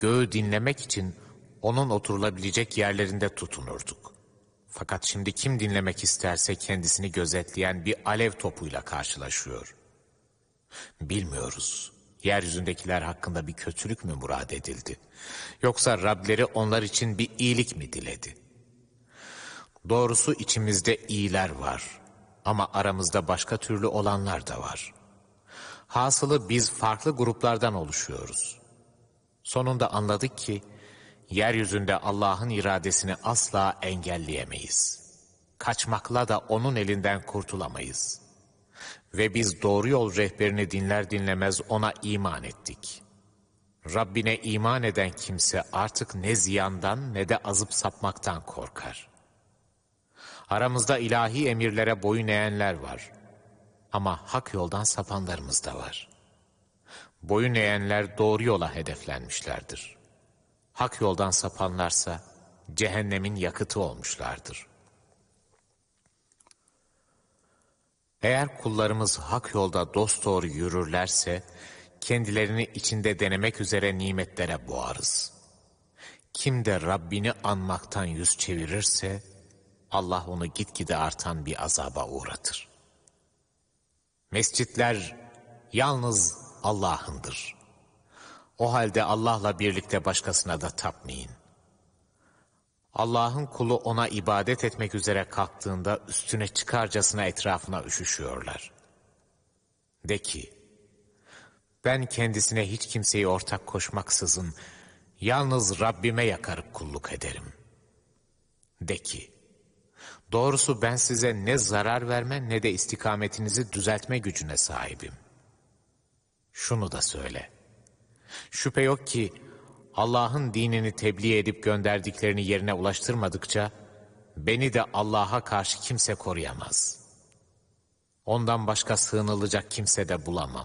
Göğü dinlemek için onun oturulabilecek yerlerinde tutunurduk. Fakat şimdi kim dinlemek isterse kendisini gözetleyen bir alev topuyla karşılaşıyor. Bilmiyoruz. Yeryüzündekiler hakkında bir kötülük mü murad edildi? Yoksa Rableri onlar için bir iyilik mi diledi? Doğrusu içimizde iyiler var. Ama aramızda başka türlü olanlar da var. Hasılı biz farklı gruplardan oluşuyoruz. Sonunda anladık ki, yeryüzünde Allah'ın iradesini asla engelleyemeyiz. Kaçmakla da onun elinden kurtulamayız. Ve biz doğru yol rehberini dinler dinlemez ona iman ettik. Rabbine iman eden kimse artık ne ziyandan ne de azıp sapmaktan korkar. Aramızda ilahi emirlere boyun eğenler var. Ama hak yoldan sapanlarımız da var. Boyun eğenler doğru yola hedeflenmişlerdir. Hak yoldan sapanlarsa cehennemin yakıtı olmuşlardır. Eğer kullarımız hak yolda dosdoğru yürürlerse, kendilerini içinde denemek üzere nimetlere boğarız. Kim de Rabbini anmaktan yüz çevirirse, Allah onu gitgide artan bir azaba uğratır. Mescitler yalnız Allah'ındır. O halde Allah'la birlikte başkasına da tapmayın. Allah'ın kulu ona ibadet etmek üzere kalktığında üstüne çıkarcasına etrafına üşüşüyorlar. De ki, ben kendisine hiç kimseyi ortak koşmaksızın yalnız Rabbime yakarıp kulluk ederim. De ki, doğrusu ben size ne zarar verme ne de istikametinizi düzeltme gücüne sahibim. Şunu da söyle. Şüphe yok ki Allah'ın dinini tebliğ edip gönderdiklerini yerine ulaştırmadıkça beni de Allah'a karşı kimse koruyamaz. Ondan başka sığınılacak kimse de bulamam.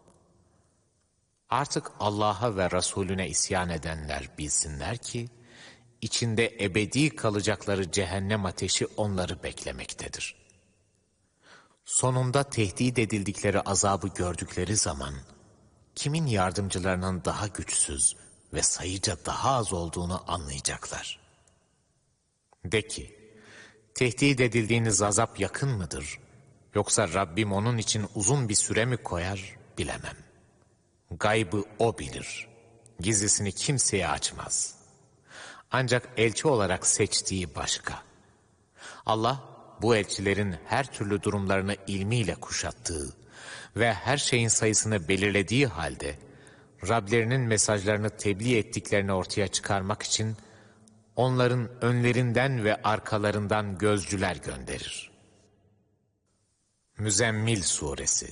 Artık Allah'a ve Resulüne isyan edenler bilsinler ki içinde ebedi kalacakları cehennem ateşi onları beklemektedir. Sonunda tehdit edildikleri azabı gördükleri zaman kimin yardımcılarının daha güçsüz ve sayıca daha az olduğunu anlayacaklar. De ki, tehdit edildiğiniz azap yakın mıdır? Yoksa Rabbim onun için uzun bir süre mi koyar, bilemem. Gaybı O bilir. Gizlisini kimseye açmaz. Ancak elçi olarak seçtiği başka. Allah, bu elçilerin her türlü durumlarını ilmiyle kuşattığı ve her şeyin sayısını belirlediği halde, Rablerinin mesajlarını tebliğ ettiklerini ortaya çıkarmak için onların önlerinden ve arkalarından gözcüler gönderir. Müzzemmil Suresi.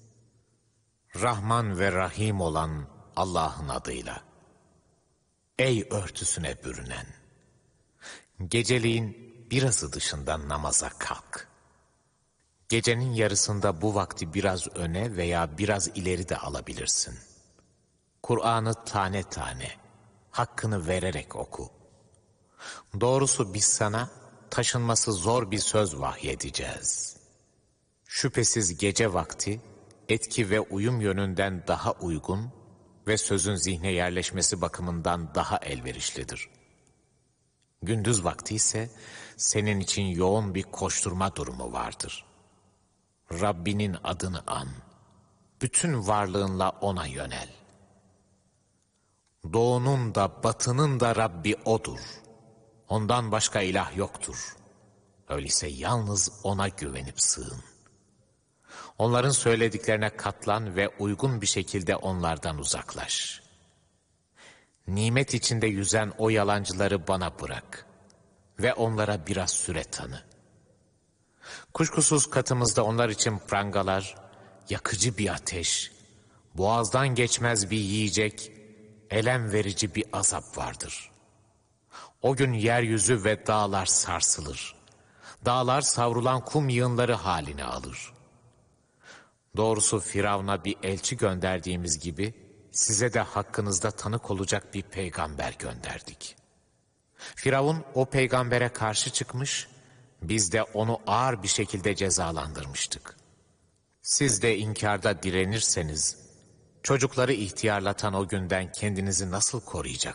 Rahman ve Rahim olan Allah'ın adıyla. Ey örtüsüne bürünen! Geceliğin birazı dışında namaza kalk. Gecenin yarısında bu vakti biraz öne veya biraz ileri de alabilirsin. Kur'an'ı tane tane, hakkını vererek oku. Doğrusu biz sana taşınması zor bir söz vahyedeceğiz. Şüphesiz gece vakti, etki ve uyum yönünden daha uygun ve sözün zihne yerleşmesi bakımından daha elverişlidir. Gündüz vakti ise senin için yoğun bir koşturma durumu vardır. Rabbinin adını an, bütün varlığınla ona yönel. Doğunun da batının da Rabbi O'dur. Ondan başka ilah yoktur. Öyleyse yalnız O'na güvenip sığın. Onların söylediklerine katlan ve uygun bir şekilde onlardan uzaklaş. Nimet içinde yüzen o yalancıları bana bırak ve onlara biraz süre tanı. Kuşkusuz katımızda onlar için prangalar, yakıcı bir ateş, boğazdan geçmez bir yiyecek, elem verici bir azap vardır. O gün yeryüzü ve dağlar sarsılır. Dağlar savrulan kum yığınları halini alır. Doğrusu Firavun'a bir elçi gönderdiğimiz gibi size de hakkınızda tanık olacak bir peygamber gönderdik. Firavun o peygambere karşı çıkmış, biz de onu ağır bir şekilde cezalandırmıştık. Siz de inkarda direnirseniz, çocukları ihtiyarlatan o günden kendinizi nasıl koruyacaksınız?